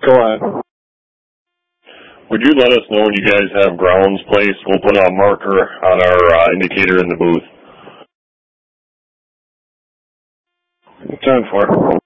Go ahead. Would you let us know when you guys have grounds placed? We'll put a marker on our indicator in the booth. 10-4.